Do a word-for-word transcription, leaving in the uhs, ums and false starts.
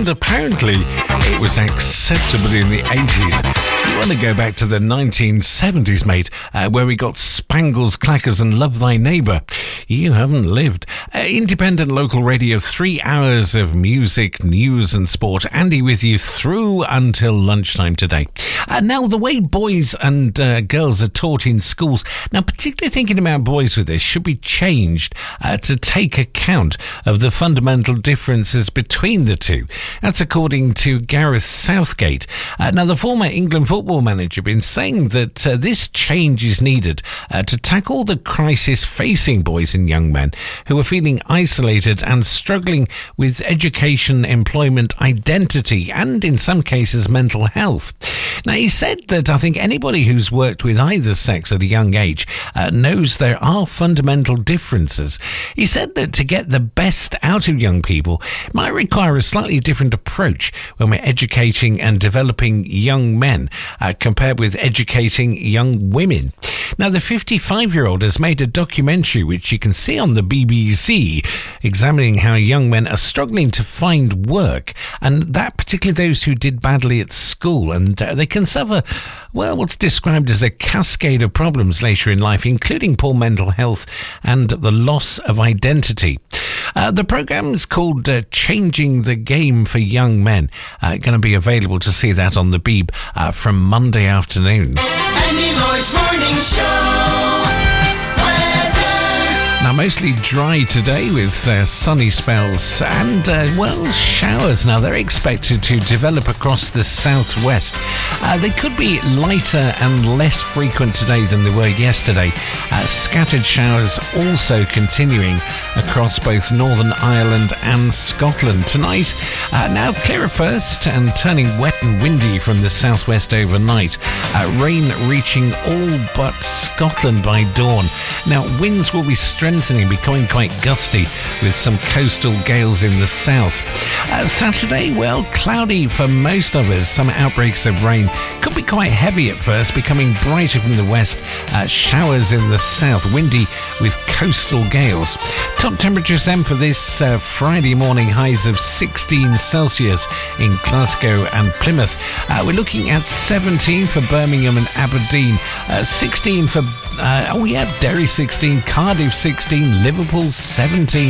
and apparently it was acceptable in the eighties. You want to go back to the nineteen seventies, mate, uh, where we got Spangles, Clackers and Love Thy Neighbour. You haven't lived. Uh, independent local radio, three hours of music, news and sport. Andy with you through until lunchtime today. Uh, now, the way boys and uh, girls are taught in schools, now particularly thinking about boys with this, should be changed uh, to take account of the fundamental differences between the two. That's according to Gareth Southgate. Uh, now, the former England football manager been saying that uh, this change is needed uh, to tackle the crisis facing boys and young men who are feeling isolated and struggling with education, employment, identity, and in some cases mental health. Now, he said that I think anybody who's worked with either sex at a young age uh, knows there are fundamental differences. He said that to get the best out of young people it might require a slightly different approach when we're educating and developing young men uh, compared with educating young women. Now, the fifty-five-year-old has made a documentary which you can see on the B B C examining how young men are struggling to find work, and that particularly those who did badly at school, and uh, they can suffer, well, what's described as a cascade of problems later in life, including poor mental health and the loss of identity. Uh, the programme is called uh, Changing the Game for Young Men. Uh, going to be available to see that on the Beeb uh, from Monday afternoon. Andy Lloyd's Morning Show. Now, mostly dry today with uh, sunny spells and, uh, well, showers. Now, they're expected to develop across the southwest. Uh, they could be lighter and less frequent today than they were yesterday. Uh, scattered showers also continuing across both Northern Ireland and Scotland tonight. Uh, now, clearer first and turning wet and windy from the southwest overnight. Uh, rain reaching all but Scotland by dawn. Now, winds will be strengthening, becoming quite gusty with some coastal gales in the south. Uh, Saturday, well, cloudy for most of us. Some outbreaks of rain could be quite heavy at first, becoming brighter from the west. Uh, showers in the south, windy with coastal gales. Top temperatures then for this uh, Friday morning, highs of sixteen Celsius in Glasgow and Plymouth. Uh, we're looking at seventeen for Birmingham and Aberdeen, uh, sixteen for, uh, oh yeah, Derry sixteen, Cardiff sixteen, Liverpool seventeen.